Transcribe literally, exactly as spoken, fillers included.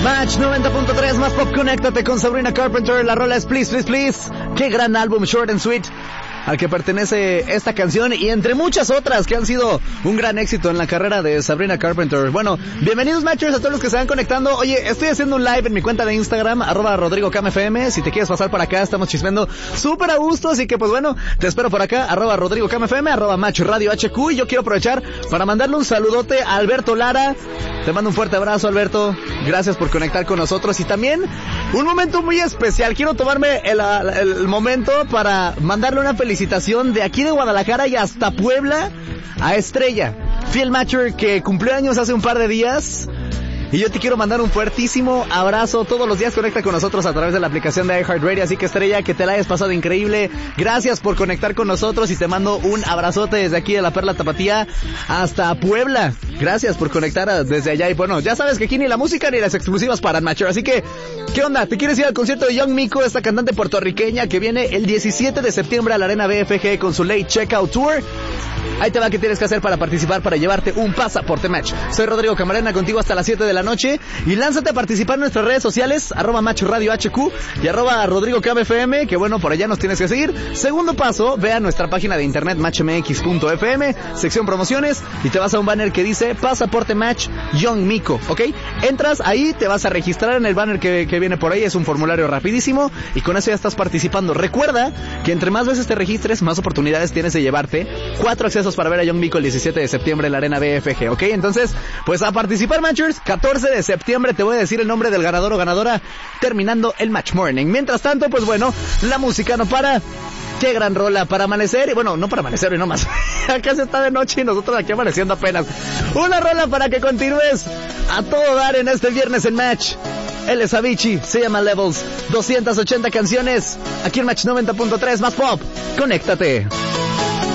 Match noventa punto tres, más pop, conéctate con Sabrina Carpenter. La rola es Please, Please, Please. Qué gran álbum, Short and Sweet, al que pertenece esta canción y entre muchas otras que han sido un gran éxito en la carrera de Sabrina Carpenter. Bueno, bienvenidos Matchers a todos los que se van conectando. Oye, estoy haciendo un live en mi cuenta de Instagram, arroba Rodrigo Cam F M. Si te quieres pasar por acá, estamos chismeando súper a gusto, así que pues bueno, te espero por acá, arroba Rodrigo Cam F M, arroba Macho Radio H Q. Y yo quiero aprovechar para mandarle un saludote a Alberto Lara. Te mando un fuerte abrazo, Alberto. Gracias por conectar con nosotros. Y también un momento muy especial. Quiero tomarme el, el, el momento para mandarle una felicitación de aquí de Guadalajara y hasta Puebla a Estrella, fiel matcher que cumplió años hace un par de días. Y yo te quiero mandar un fuertísimo abrazo. Todos los días conecta con nosotros a través de la aplicación de iHeartRadio. Así que Estrella, que te la hayas pasado increíble. Gracias por conectar con nosotros y te mando un abrazote desde aquí de la Perla Tapatía hasta Puebla. Gracias por conectar desde allá. Y bueno, ya sabes que aquí ni la música ni las exclusivas paran, matcher. Así que, ¿qué onda? ¿Te quieres ir al concierto de Young Miko, esta cantante puertorriqueña que viene el diecisiete de septiembre a la Arena B F G con su Late Checkout Tour? Ahí te va, ¿qué tienes que hacer para participar, para llevarte un pasaporte Match? Soy Rodrigo Camarena, contigo hasta las siete de la noche. Y lánzate a participar en nuestras redes sociales, arroba Macho Radio H Q y arroba Rodrigo Cam F M, que bueno, por allá nos tienes que seguir. Segundo paso, ve a nuestra página de internet match m x punto f m, sección promociones, y te vas a un banner que dice Pasaporte Match Young Miko, ¿ok? Entras ahí, te vas a registrar en el banner que, que viene por ahí, es un formulario rapidísimo, y con eso ya estás participando. Recuerda que entre más veces te registres, más oportunidades tienes de llevarte cuatro accesos para ver a Young Miko el diecisiete de septiembre en la Arena B F G, ¿ok? Entonces, pues a participar, Matchers. catorce de septiembre te voy a decir el nombre del ganador o ganadora terminando el Match Morning. Mientras tanto, pues bueno, la música no para. Qué gran rola para amanecer, y bueno, no para amanecer y no más. Acá se está de noche y nosotros aquí amaneciendo apenas. Una rola para que continúes a todo dar en este viernes en Match. Él es Avicii, se llama Levels. doscientas ochenta canciones aquí en Match noventa punto tres, más pop. Conéctate.